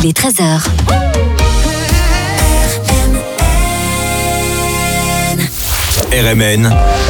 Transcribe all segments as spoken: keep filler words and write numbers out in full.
Il est treize heures. R M N,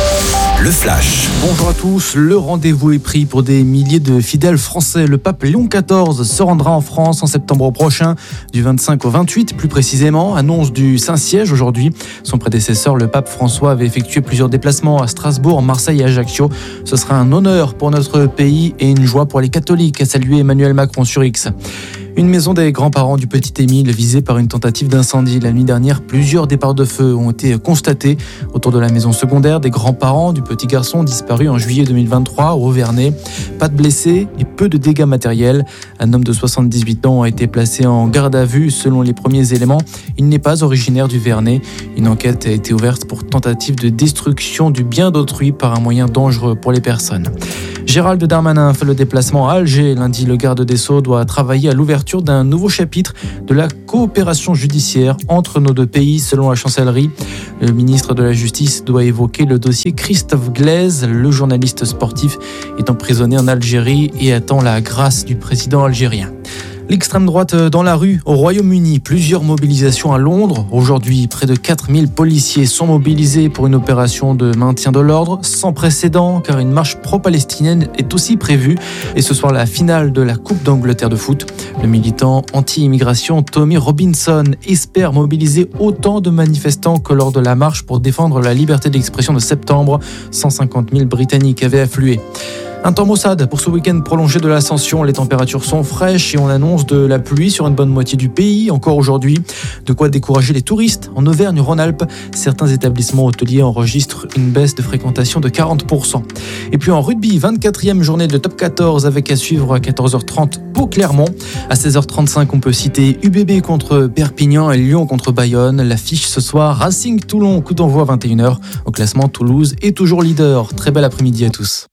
le flash. Bonjour à tous, le rendez-vous est pris pour des milliers de fidèles français. Le pape Léon quatorze se rendra en France en septembre prochain, du vingt-cinq au vingt-huit plus précisément, annonce du Saint-Siège aujourd'hui. Son prédécesseur, le pape François, avait effectué plusieurs déplacements à Strasbourg, Marseille et Ajaccio. Ce sera un honneur pour notre pays et une joie pour les catholiques, a salué Emmanuel Macron sur X. Une maison des grands-parents du petit Émile visée par une tentative d'incendie. La nuit dernière, plusieurs départs de feu ont été constatés autour de la maison secondaire des grands-parents du petit garçon disparu en juillet deux mille vingt-trois au Vernay. Pas de blessés et peu de dégâts matériels. Un homme de soixante-dix-huit ans a été placé en garde à vue. Selon les premiers éléments, il n'est pas originaire du Vernay. Une enquête a été ouverte pour tentative de destruction du bien d'autrui par un moyen dangereux pour les personnes. Gérald Darmanin fait le déplacement à Alger. Lundi, le garde des Sceaux doit travailler à l'ouverture d'un nouveau chapitre de la coopération judiciaire entre nos deux pays, selon la chancellerie. Le ministre de la Justice doit évoquer le dossier Christophe Glaise. Le journaliste sportif est emprisonné en Algérie et attend la grâce du président algérien. L'extrême droite dans la rue au Royaume-Uni, plusieurs mobilisations à Londres. Aujourd'hui, près de quatre mille policiers sont mobilisés pour une opération de maintien de l'ordre sans précédent, car une marche pro-palestinienne est aussi prévue. Et ce soir, la finale de la Coupe d'Angleterre de foot. Le militant anti-immigration Tommy Robinson espère mobiliser autant de manifestants que lors de la marche pour défendre la liberté d'expression de septembre. cent cinquante mille Britanniques avaient afflué. Un temps maussade pour ce week-end prolongé de l'Ascension. Les températures sont fraîches et on annonce de la pluie sur une bonne moitié du pays, encore aujourd'hui. De quoi décourager les touristes. En Auvergne-Rhône-Alpes, certains établissements hôteliers enregistrent une baisse de fréquentation de quarante pour cent. Et puis en rugby, vingt-quatrième journée de top quatorze avec à suivre à quatorze heures trente Pau-Clermont. À seize heures trente-cinq, on peut citer U B B contre Perpignan et Lyon contre Bayonne. L'affiche ce soir, Racing Toulon, coup d'envoi à vingt et une heures. Au classement, Toulouse est toujours leader. Très bel après-midi à tous.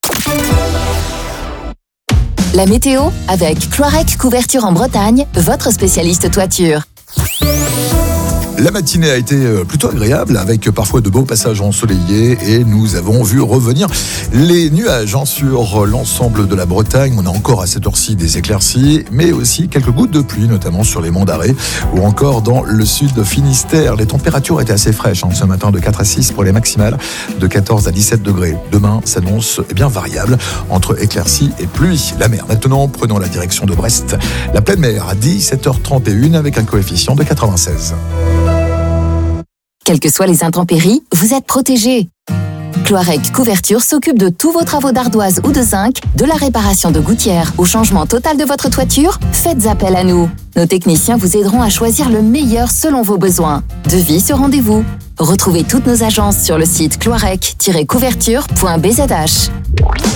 La météo avec Cloirec Couverture en Bretagne, votre spécialiste toiture. La matinée a été plutôt agréable avec parfois de beaux passages ensoleillés et nous avons vu revenir les nuages sur l'ensemble de la Bretagne. On a encore à cette heure-ci des éclaircies, mais aussi quelques gouttes de pluie, notamment sur les monts d'Arrée ou encore dans le sud de Finistère. Les températures étaient assez fraîches hein, ce matin, de quatre à six pour les maximales, de quatorze à dix-sept degrés. Demain s'annonce eh bien variable entre éclaircies et pluie. La mer, maintenant, prenons la direction de Brest. La pleine mer à dix-sept heures trente et une avec un coefficient de quatre-vingt-seize. Quelles que soient les intempéries, vous êtes protégés. Cloirec Couverture s'occupe de tous vos travaux d'ardoise ou de zinc, de la réparation de gouttières au changement total de votre toiture. Faites appel à nous. Nos techniciens vous aideront à choisir le meilleur selon vos besoins. Devis sur rendez-vous. Retrouvez toutes nos agences sur le site cloirec tiret couverture point b z h.